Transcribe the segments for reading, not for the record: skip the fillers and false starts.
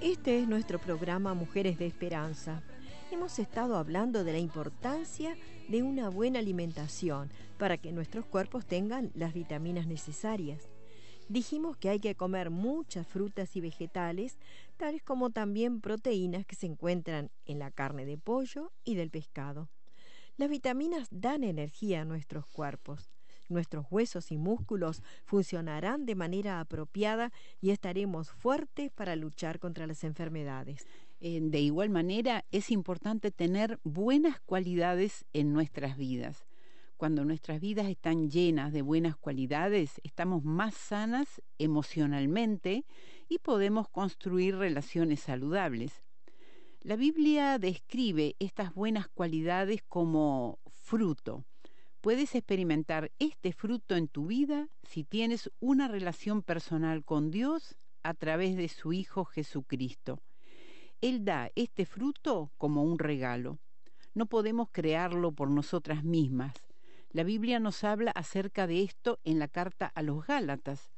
Este es nuestro programa Mujeres de Esperanza. Hemos estado hablando de la importancia de una buena alimentación para que nuestros cuerpos tengan las vitaminas necesarias. Dijimos que hay que comer muchas frutas y vegetales, tales como también proteínas que se encuentran en la carne de pollo y del pescado. Las vitaminas dan energía a nuestros cuerpos. Nuestros huesos y músculos funcionarán de manera apropiada y estaremos fuertes para luchar contra las enfermedades. De igual manera, es importante tener buenas cualidades en nuestras vidas. Cuando nuestras vidas están llenas de buenas cualidades, estamos más sanas emocionalmente y podemos construir relaciones saludables. La Biblia describe estas buenas cualidades como fruto. Puedes experimentar este fruto en tu vida si tienes una relación personal con Dios a través de su Hijo Jesucristo. Él da este fruto como un regalo. No podemos crearlo por nosotras mismas. La Biblia nos habla acerca de esto en la carta a los Gálatas.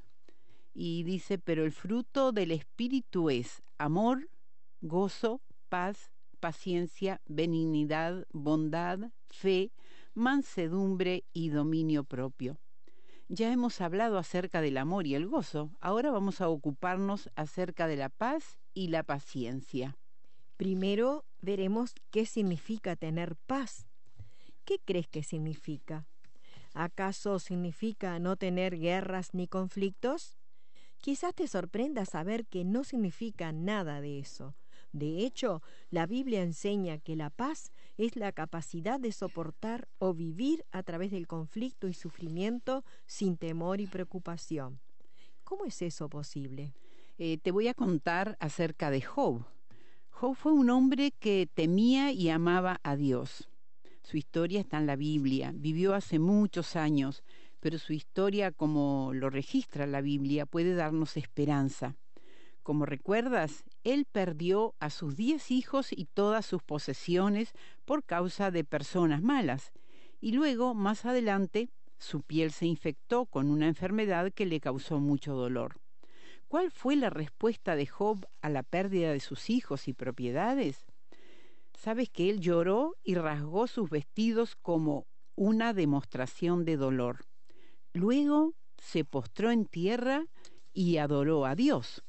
Y dice, pero el fruto del Espíritu es amor, gozo, paz, paciencia, benignidad, bondad, fe, mansedumbre y dominio propio. Ya hemos hablado acerca del amor y el gozo. Ahora vamos a ocuparnos acerca de la paz y la paciencia. Primero veremos qué significa tener paz. ¿Qué crees que significa? ¿Acaso significa no tener guerras ni conflictos? Quizás te sorprenda saber que no significa nada de eso. De hecho, la Biblia enseña que la paz es la capacidad de soportar o vivir a través del conflicto y sufrimiento sin temor y preocupación. ¿Cómo es eso posible? Te voy a contar acerca de Job. Job fue un hombre que temía y amaba a Dios. Su historia está en la Biblia. Vivió hace muchos años, pero su historia, como lo registra la Biblia, puede darnos esperanza. Como recuerdas, él perdió a sus 10 hijos y todas sus posesiones por causa de personas malas. Y luego, más adelante, su piel se infectó con una enfermedad que le causó mucho dolor. ¿Cuál fue la respuesta de Job a la pérdida de sus hijos y propiedades? Sabes que él lloró y rasgó sus vestidos como una demostración de dolor. Luego se postró en tierra y adoró a Dios.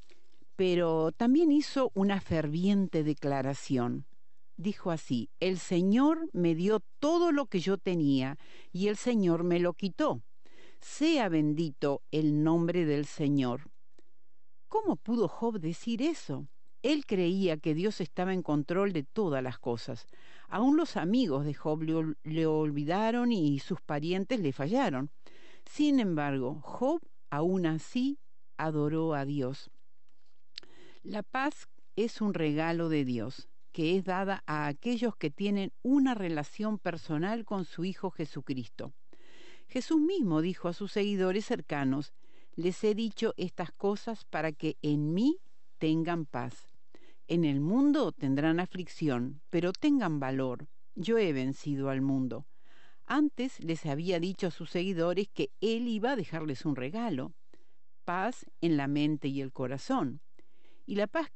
Pero también hizo una ferviente declaración. Dijo así: el Señor me dio todo lo que yo tenía y el Señor me lo quitó. Sea bendito el nombre del Señor. ¿Cómo pudo Job decir eso? Él creía que Dios estaba en control de todas las cosas. Aún los amigos de Job le olvidaron y sus parientes le fallaron. Sin embargo, Job aún así adoró a Dios. La paz es un regalo de Dios, que es dada a aquellos que tienen una relación personal con su Hijo Jesucristo. Jesús mismo dijo a sus seguidores cercanos: les he dicho estas cosas para que en mí tengan paz. En el mundo tendrán aflicción, pero tengan valor. Yo he vencido al mundo. Antes les había dicho a sus seguidores que Él iba a dejarles un regalo: paz en la mente y el corazón. Y la paz